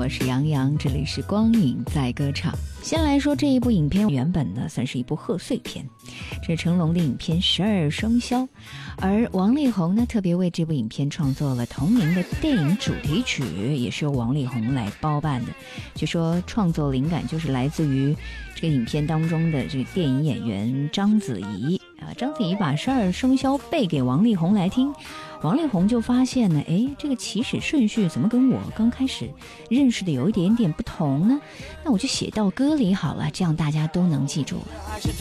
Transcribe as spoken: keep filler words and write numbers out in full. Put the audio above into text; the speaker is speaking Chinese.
我是杨洋，这里是光影在歌场。先来说这一部影片，原本呢算是一部贺岁片，这是成龙的影片《十二生肖》，而王力宏呢特别为这部影片创作了同名的电影主题曲，也是由王力宏来包办的。据说创作灵感就是来自于这个影片当中的这个电影演员章子怡啊，章子怡把十二生肖背给王力宏来听，王力宏就发现呢，哎，这个起始顺序怎么跟我刚开始认识的有一点点不同呢？那我就写到歌里好了，这样大家都能记住了。